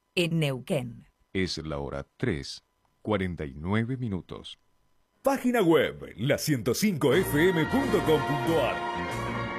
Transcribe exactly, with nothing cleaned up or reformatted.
en Neuquén. Es la hora tres, cuarenta y nueve minutos. Página web la ciento cinco f m punto com punto a r